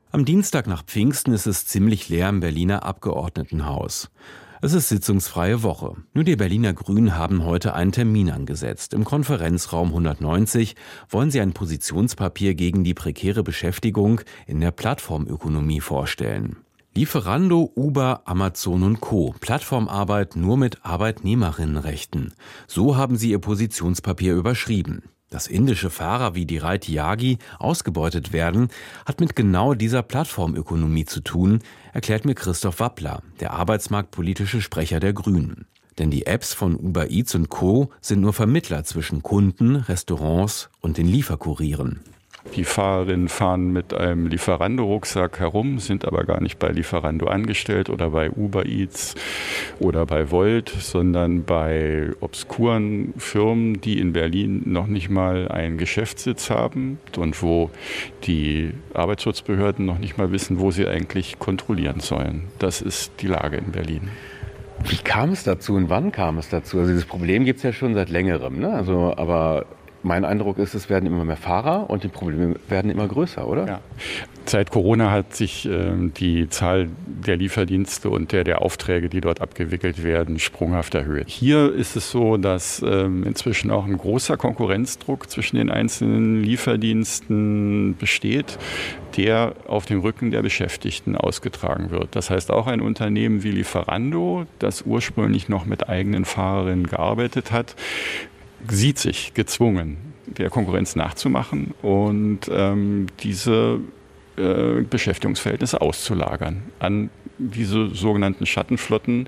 Am Dienstag nach Pfingsten ist es ziemlich leer im Berliner Abgeordnetenhaus. Es ist sitzungsfreie Woche. Nur die Berliner Grünen haben heute einen Termin angesetzt. Im Konferenzraum 190 wollen sie ein Positionspapier gegen die prekäre Beschäftigung in der Plattformökonomie vorstellen. Lieferando, Uber, Amazon und Co. Plattformarbeit nur mit Arbeitnehmerinnenrechten. So haben sie ihr Positionspapier überschrieben. Dass indische Fahrer wie Dheeraj Tyagi ausgebeutet werden, hat mit genau dieser Plattformökonomie zu tun, erklärt mir Christoph Wappler, der arbeitsmarktpolitische Sprecher der Grünen. Denn die Apps von Uber Eats und Co. sind nur Vermittler zwischen Kunden, Restaurants und den Lieferkurieren. Die Fahrerinnen fahren mit einem Lieferando-Rucksack herum, sind aber gar nicht bei Lieferando angestellt oder bei Uber Eats oder bei Volt, sondern bei obskuren Firmen, die in Berlin noch nicht mal einen Geschäftssitz haben und wo die Arbeitsschutzbehörden noch nicht mal wissen, wo sie eigentlich kontrollieren sollen. Das ist die Lage in Berlin. Wie kam es dazu und wann kam es dazu? Also dieses Problem gibt es ja schon seit längerem, ne? Aber mein Eindruck ist, es werden immer mehr Fahrer und die Probleme werden immer größer, oder? Ja. Seit Corona hat sich die Zahl der Lieferdienste und der Aufträge, die dort abgewickelt werden, sprunghaft erhöht. Hier ist es so, dass inzwischen auch ein großer Konkurrenzdruck zwischen den einzelnen Lieferdiensten besteht, der auf dem Rücken der Beschäftigten ausgetragen wird. Das heißt, auch ein Unternehmen wie Lieferando, das ursprünglich noch mit eigenen Fahrerinnen gearbeitet hat, sieht sich gezwungen, der Konkurrenz nachzumachen und diese Beschäftigungsverhältnisse auszulagern an diese sogenannten Schattenflotten,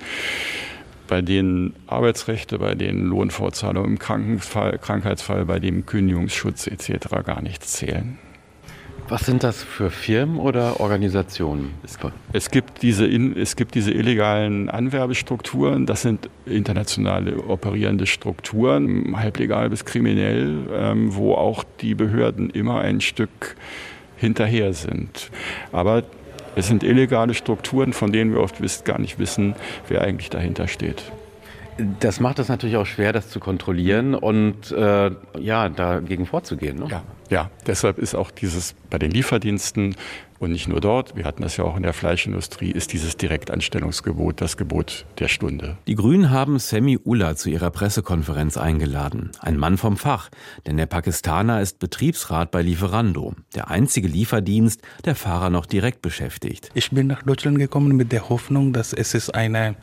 bei denen Arbeitsrechte, bei denen Lohnfortzahlung im Krankheitsfall, bei dem Kündigungsschutz etc. gar nichts zählen. Was sind das für Firmen oder Organisationen? Es gibt diese illegalen Anwerbestrukturen, das sind internationale operierende Strukturen, halblegal bis kriminell, wo auch die Behörden immer ein Stück hinterher sind. Aber es sind illegale Strukturen, von denen wir oft gar nicht wissen, wer eigentlich dahinter steht. Das macht es natürlich auch schwer, das zu kontrollieren und dagegen vorzugehen, ne? Ja, deshalb ist auch dieses bei den Lieferdiensten und nicht nur dort, wir hatten das ja auch in der Fleischindustrie, ist dieses Direktanstellungsgebot das Gebot der Stunde. Die Grünen haben Sami Ullah zu ihrer Pressekonferenz eingeladen. Ein Mann vom Fach, denn der Pakistaner ist Betriebsrat bei Lieferando. Der einzige Lieferdienst, der Fahrer noch direkt beschäftigt. Ich bin nach Deutschland gekommen mit der Hoffnung, dass es ist ein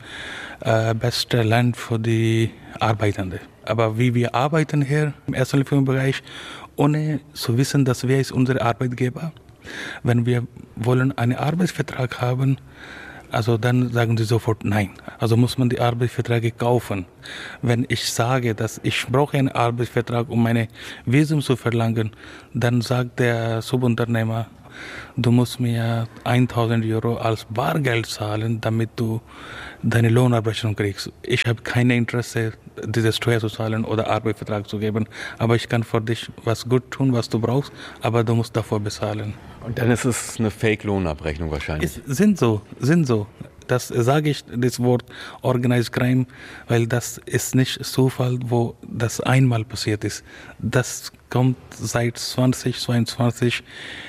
beste Land für die Arbeitenden. Aber wie wir arbeiten hier im ersten Bereich, ohne zu wissen, dass wer ist unser Arbeitgeber. Wenn wir wollen einen Arbeitsvertrag haben, also dann sagen sie sofort nein. Also muss man die Arbeitsverträge kaufen. Wenn ich sage, dass ich brauche einen Arbeitsvertrag, um meine Visum zu verlangen, dann sagt der Subunternehmer, du musst mir 1.000 Euro als Bargeld zahlen, damit du deine Lohnabrechnung kriegst. Ich habe kein Interesse, diese Steuer zu zahlen oder Arbeitsvertrag zu geben, aber ich kann für dich was gut tun, was du brauchst, aber du musst davor bezahlen. Und dann ist es eine Fake-Lohnabrechnung wahrscheinlich. Es sind so. Das sage ich, das Wort Organized Crime, weil das ist nicht Zufall, wo das einmal passiert ist. Das kommt seit 2022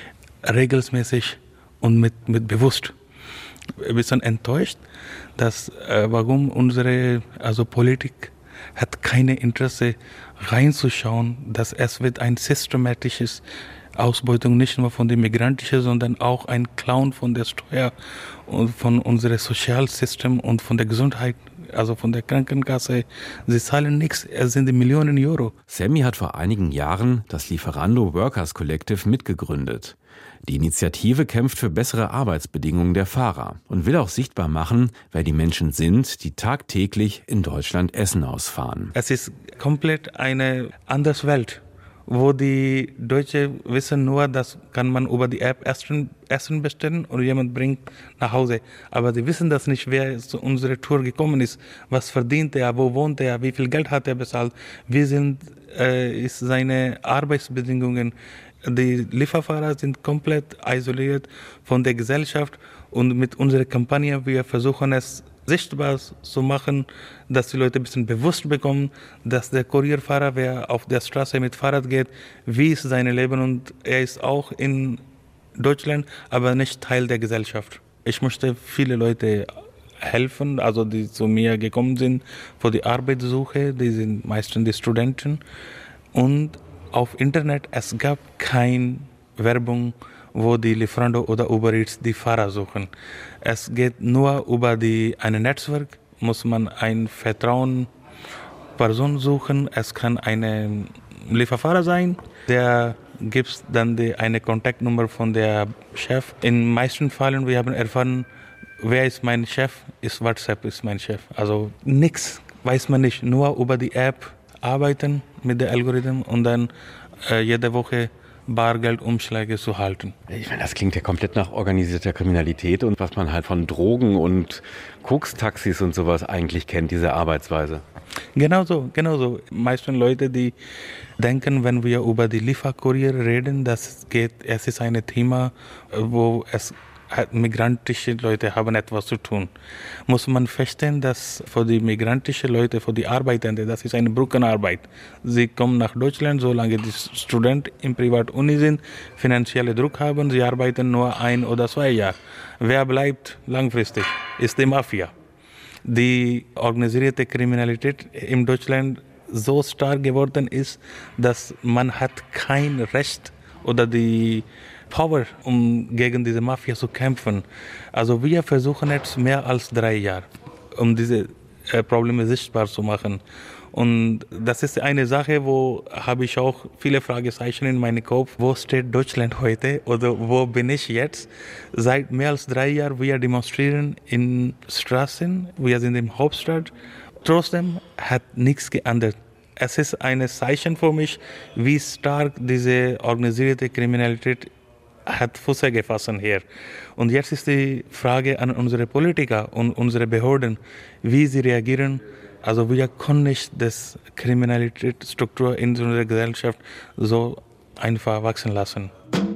regelmäßig und mit bewusst. Wir sind enttäuscht, dass warum unsere Politik hat keine Interesse reinzuschauen, dass es wird ein systematisches Ausbeutung nicht nur von den Migranten, sondern auch ein Clown von der Steuer und von unserem Sozialsystem und von der Gesundheit, also von der Krankenkasse. Sie zahlen nichts, es sind Millionen Euro. Sami hat vor einigen Jahren das Lieferando Workers Collective mitgegründet. Die Initiative kämpft für bessere Arbeitsbedingungen der Fahrer und will auch sichtbar machen, wer die Menschen sind, die tagtäglich in Deutschland Essen ausfahren. Es ist komplett eine andere Welt, wo die Deutschen wissen nur, das kann man über die App Essen bestellen und jemand bringt nach Hause. Aber sie wissen das nicht, wer zu unserer Tour gekommen ist, was verdient er, wo wohnt er, wie viel Geld hat er bezahlt, wie ist seine Arbeitsbedingungen. Die Lieferfahrer sind komplett isoliert von der Gesellschaft und mit unserer Kampagne, wir versuchen es sichtbar zu machen, dass die Leute ein bisschen bewusst bekommen, dass der Kurierfahrer, wer auf der Straße mit Fahrrad geht, wie ist sein Leben und er ist auch in Deutschland, aber nicht Teil der Gesellschaft. Ich möchte viele Leute helfen, also die zu mir gekommen sind für die Arbeitssuche, die sind meistens die Studenten. Und auf Internet, es gab keine Werbung, wo die Lieferando oder Uber Eats die Fahrer suchen. Es geht nur über ein Netzwerk, muss man eine vertrauen Person suchen. Es kann ein Lieferfahrer sein, der gibt dann eine Kontaktnummer von der Chef. In den meisten Fällen, wir haben erfahren, wer ist mein Chef, ist WhatsApp ist mein Chef. Also nichts weiß man nicht, nur über die App arbeiten mit dem Algorithmus und dann jede Woche Bargeldumschläge zu halten. Ich meine, das klingt ja komplett nach organisierter Kriminalität und was man halt von Drogen und Kokstaxis und sowas eigentlich kennt, diese Arbeitsweise. Genau so. Meisten Leute, die denken, wenn wir über die Lieferkurier reden, es ist ein Thema, wo migrantische Leute haben etwas zu tun. Muss man verstehen, dass für die migrantischen Leute, für die Arbeitenden, das ist eine Brückenarbeit. Sie kommen nach Deutschland, solange die Studenten in Privatuni sind, finanziellen Druck haben, sie arbeiten nur 1 oder 2 Jahre. Wer bleibt langfristig? Ist die Mafia. Die organisierte Kriminalität in Deutschland so stark geworden ist, dass man hat kein Recht oder die Power, um gegen diese Mafia zu kämpfen. Also wir versuchen jetzt mehr als 3 Jahre, um diese Probleme sichtbar zu machen. Und das ist eine Sache, wo habe ich auch viele Fragezeichen in meinem Kopf. Wo steht Deutschland heute oder wo bin ich jetzt? Seit mehr als 3 Jahren wir demonstrieren in Straßen, wir sind in der Hauptstadt. Trotzdem hat nichts geändert. Es ist ein Zeichen für mich, wie stark diese organisierte Kriminalität hat Fuß gefasst hier. Und jetzt ist die Frage an unsere Politiker und unsere Behörden, wie sie reagieren. Also wir können nicht das Kriminalitätsstruktur in unserer Gesellschaft so einfach wachsen lassen.